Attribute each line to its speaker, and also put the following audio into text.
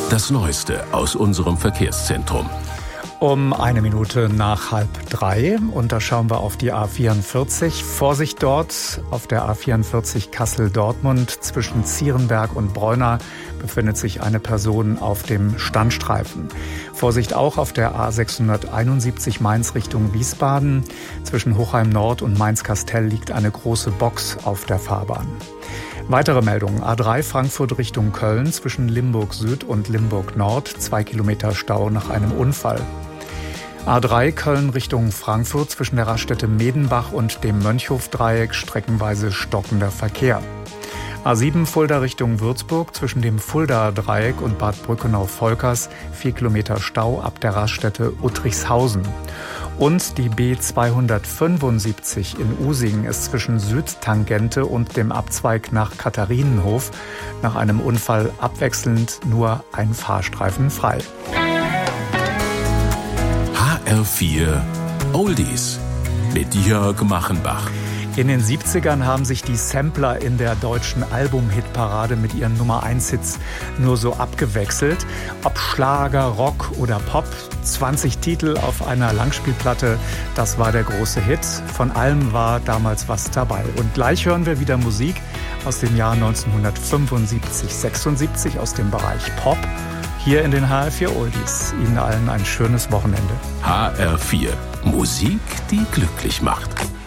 Speaker 1: Das Neueste aus unserem Verkehrszentrum.
Speaker 2: Um 1 Minute nach 2:30 und da schauen wir auf die A44. Vorsicht dort, auf der A44 Kassel-Dortmund zwischen Zierenberg und Breuna befindet sich eine Person auf dem Standstreifen. Vorsicht auch auf der A671 Mainz Richtung Wiesbaden. Zwischen Hochheim Nord und Mainz-Kastell liegt eine große Box auf der Fahrbahn. Weitere Meldungen. A3 Frankfurt Richtung Köln zwischen Limburg Süd und Limburg Nord. 2 Kilometer Stau nach einem Unfall. A3 Köln Richtung Frankfurt zwischen der Raststätte Medenbach und dem Mönchhof-Dreieck streckenweise stockender Verkehr. A7 Fulda Richtung Würzburg zwischen dem Fulda-Dreieck und Bad Brückenau-Volkers 4 Kilometer Stau ab der Raststätte Uttrichshausen. Und die B275 in Usingen ist zwischen Südtangente und dem Abzweig nach Katharinenhof nach einem Unfall abwechselnd nur ein Fahrstreifen frei.
Speaker 1: HR4 Oldies mit Jörg Machenbach.
Speaker 2: In den 70ern haben sich die Sampler in der deutschen Album-Hitparade mit ihren Nummer-1-Hits nur so abgewechselt. Ob Schlager, Rock oder Pop, 20 Titel auf einer Langspielplatte, das war der große Hit. Von allem war damals was dabei. Und gleich hören wir wieder Musik aus dem Jahr 1975, 76 aus dem Bereich Pop. Hier in den HR4 Oldies. Ihnen allen ein schönes Wochenende.
Speaker 1: HR4 Musik, die glücklich macht.